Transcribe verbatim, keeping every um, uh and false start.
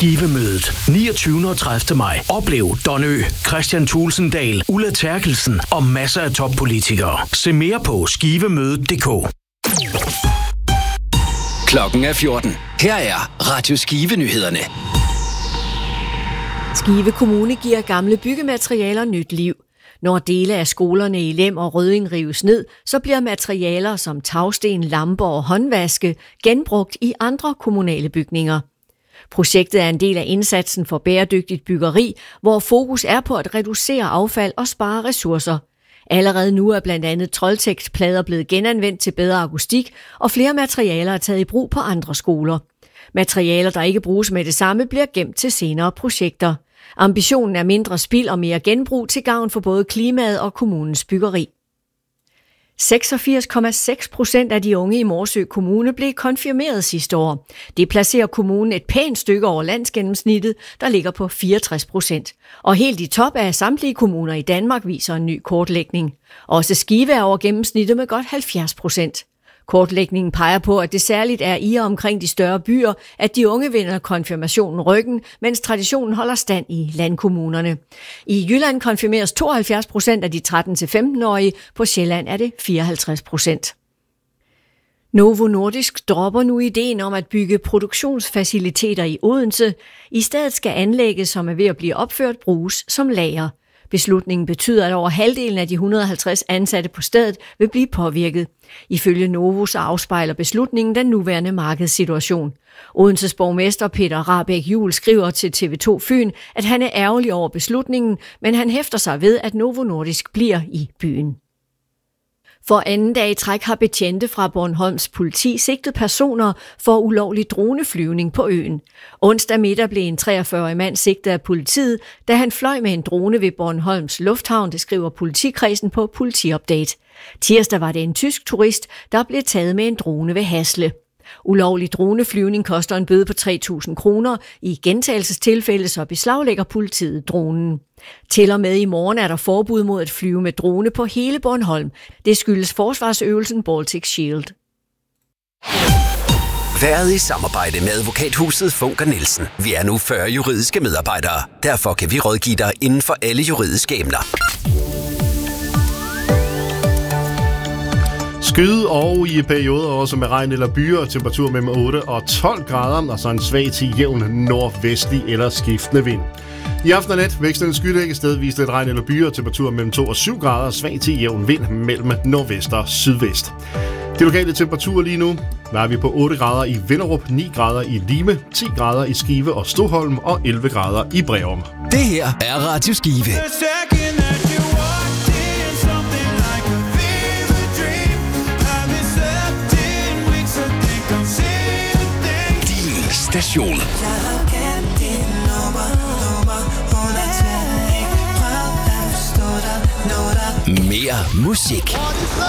Skivemødet niogtyvende og tredivte maj. Oplev Donø, Christian Thulesen Ulla Terkelsen og masser af toppolitikere. Se mere på skivemødet punktum d k. Klokken er fjorten. Her er Radio Skive-nyhederne. Skive Kommune giver gamle byggematerialer nyt liv. Når dele af skolerne i Lem og Rødding rives ned, så bliver materialer som tagsten, lamper og håndvaske genbrugt i andre kommunale bygninger. Projektet er en del af indsatsen for bæredygtigt byggeri, hvor fokus er på at reducere affald og spare ressourcer. Allerede nu er blandt andet troldtekstplader blevet genanvendt til bedre akustik, og flere materialer er taget i brug på andre skoler. Materialer, der ikke bruges med det samme, bliver gemt til senere projekter. Ambitionen er mindre spild og mere genbrug til gavn for både klimaet og kommunens byggeri. seksogfirs komma seks procent af de unge i Morsø Kommune blev konfirmeret sidste år. Det placerer kommunen et pænt stykke over landsgennemsnittet, der ligger på fireogtres procent. Og helt i top af samtlige kommuner i Danmark viser en ny kortlægning. Også Skive er over gennemsnittet med godt halvfjerds procent. Kortlægningen peger på, at det særligt er i og omkring de større byer, at de unge vender konfirmationen ryggen, mens traditionen holder stand i landkommunerne. I Jylland konfirmeres tooghalvfjerds procent af de tretten til femten-årige, på Sjælland er det fireoghalvtreds procent. Novo Nordisk dropper nu ideen om at bygge produktionsfaciliteter i Odense. I stedet skal anlægget, som er ved at blive opført, bruges som lager. Beslutningen betyder, at over halvdelen af de et hundrede og halvtreds ansatte på stedet vil blive påvirket. Ifølge Novo så afspejler beslutningen den nuværende markedssituation. Odenses borgmester Peter Rahbæk Juhl skriver til T V to Fyn, at han er ærgerlig over beslutningen, men han hæfter sig ved, at Novo Nordisk bliver i byen. For anden dag i træk har betjente fra Bornholms politi sigtet personer for ulovlig droneflyvning på øen. Onsdag middag blev en treogfyrre-årig mand sigtet af politiet, da han fløj med en drone ved Bornholms Lufthavn, det skriver politikredsen på Politiupdate. Tirsdag var det en tysk turist, der blev taget med en drone ved Hasle. Ulovlig droneflyvning koster en bøde på tre tusind kroner. I gentagelsestilfælde så beslaglægger politiet dronen. Til og med i morgen er der forbud mod at flyve med drone på hele Bornholm. Det skyldes forsvarsøvelsen Baltic Shield. Været i samarbejde med advokathuset Funker Nielsen. Vi er nu fyrre juridiske medarbejdere. Derfor kan vi rådgive dig inden for alle juridiske emner. Skyde og i perioder også med regn eller byer, temperatur mellem otte og tolv grader, og så en svag til jævn nordvestlig eller skiftende vind. I aften og nat vækstende skydække, stedvis lidt regn eller byer, temperatur mellem to og syv grader, svag til jævn vind mellem nordvest og sydvest. De lokale temperaturer lige nu, der er vi på otte grader i Vinderup, ni grader i Lime, ti grader i Skive og Stoholm og elleve grader i Breum. Det her er Radio Skive. Station. Mere musik.